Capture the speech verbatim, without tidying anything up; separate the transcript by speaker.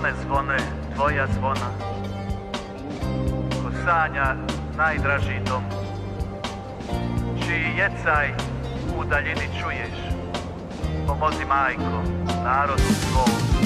Speaker 1: kome zvone tvoja zvona, ko sanja najdraži dom, čiji jecaj u daljini čuješ, pomozi majko narodu svom.